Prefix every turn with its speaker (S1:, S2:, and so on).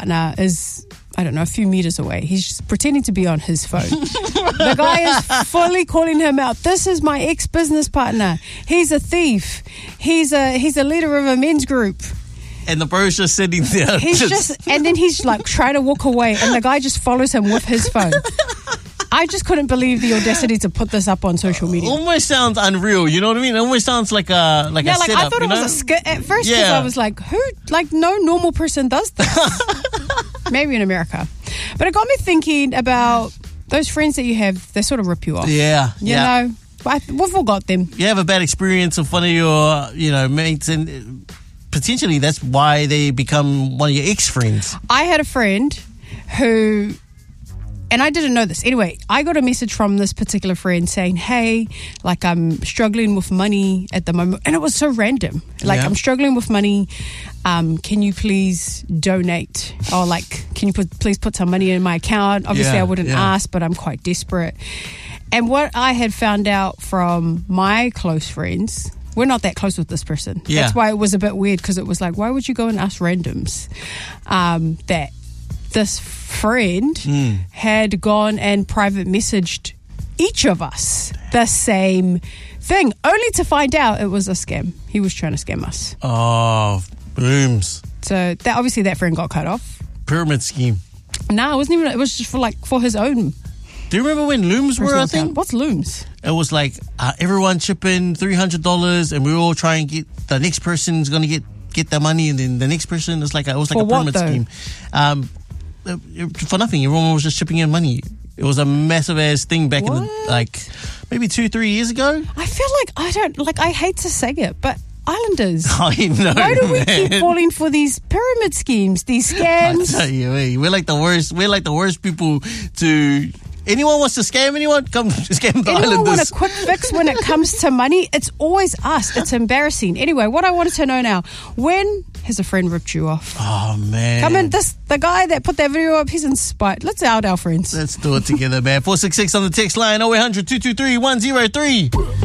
S1: partner is, I don't know, a few meters away. He's just pretending to be on his phone. The guy is fully calling him out. This is my ex-business partner. He's a thief. He's a leader of a men's group.
S2: And the bro's just sitting there.
S1: And then he's like trying to walk away, and the guy just follows him with his phone. I just couldn't believe the audacity to put this up on social media.
S2: Almost sounds unreal, you know what I mean? It almost sounds like a setup.
S1: I thought it was a skit at first because I was like, no normal person does this. Maybe in America. But it got me thinking about those friends that you have, they sort of rip you off.
S2: Yeah.
S1: You know, we've all got them.
S2: You have a bad experience of one of your, mates, and potentially that's why they become one of your ex-friends.
S1: I had a friend who, and I didn't know this. Anyway, I got a message from this particular friend saying, hey, like I'm struggling with money at the moment. And it was so random. Like, I'm struggling with money. Can you please donate? Or like, can you please put some money in my account? Obviously, I wouldn't ask, but I'm quite desperate. And what I had found out from my close friends, we're not that close with this person.
S2: Yeah.
S1: That's why it was a bit weird, because it was like, why would you go and ask randoms? That this friend had gone and private messaged each of us the same thing, only to find out it was a scam. He was trying to scam us.
S2: Oh, booms.
S1: So obviously that friend got cut off.
S2: Pyramid scheme.
S1: No, it wasn't even. It was just for his own.
S2: Do you remember when Looms were a thing?
S1: What's Looms?
S2: It was like everyone chip in $300 and we all try and get the next person's going to get their money, and then the next person it was like a pyramid scheme. For nothing. Everyone was just chipping in money. It was a massive ass thing back in maybe 2-3 years ago.
S1: I feel like I hate to say it, but Islanders,
S2: I know.
S1: Why do we keep falling for these pyramid schemes, these scams?
S2: I tell you, we're like the worst. We're like the worst people to. Anyone wants to scam anyone? Come scam the Islanders.
S1: Anyone want a quick fix when it comes to money? It's always us. It's embarrassing. Anyway, what I wanted to know now, when has a friend ripped you off?
S2: Oh, man.
S1: Come in, the guy that put that video up, he's inspired. Let's out our friends.
S2: Let's do it together, man. 466 on the text line, 0800 223 103.